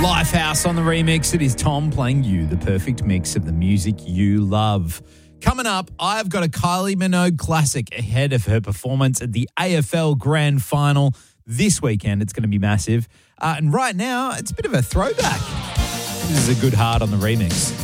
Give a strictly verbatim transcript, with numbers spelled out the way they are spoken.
Lifehouse on the remix. It is Tom playing you, the perfect mix of the music you love. Coming up, I've got a Kylie Minogue classic ahead of her performance at the A F L Grand Final this weekend. It's going to be massive. Uh, and right now, it's a bit of a throwback. This is a good heart on the remix.